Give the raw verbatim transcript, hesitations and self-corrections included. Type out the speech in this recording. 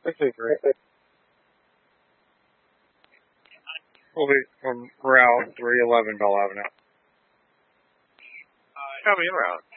Okay, great. We'll be from Route three eleven Bell Avenue. Copy en route.